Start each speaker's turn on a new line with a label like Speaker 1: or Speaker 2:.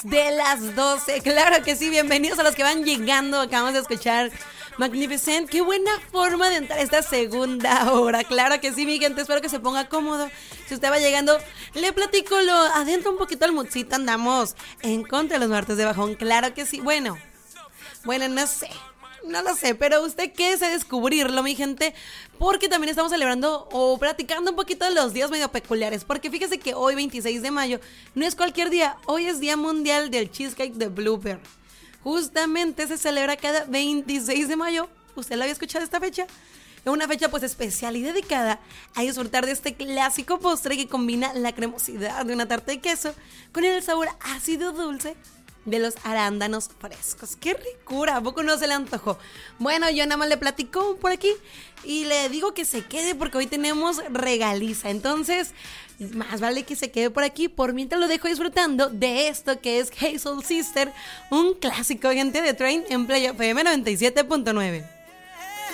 Speaker 1: de las 12. Claro que sí, bienvenidos a los que van llegando. Acabamos de escuchar Magnificent. Qué buena forma de entrar a esta segunda hora. Claro que sí, mi gente, espero que se ponga cómodo. Si usted va llegando, le platico, lo adentro un poquito al moodcito. Andamos en contra de los martes de bajón. Claro que sí, bueno, no sé. No lo sé, pero usted qué desea descubrirlo, mi gente, porque también estamos celebrando o platicando un poquito de los días medio peculiares, porque fíjese que hoy 26 de mayo no es cualquier día, hoy es Día Mundial del Cheesecake de Blueberry. Justamente se celebra cada 26 de mayo, ¿usted la había escuchado esta fecha? Es una fecha pues especial y dedicada a disfrutar de este clásico postre que combina la cremosidad de una tarta de queso con el sabor ácido dulce de los arándanos frescos. ¡Qué ricura! ¿A poco no se le antojó? Bueno, yo nada más le platico por aquí y le digo que se quede porque hoy tenemos regaliza. Entonces, más vale que se quede por aquí por mientras lo dejo disfrutando de esto que es Hey Soul Sister, un clásico, gente, de Train en Play FM 97.9.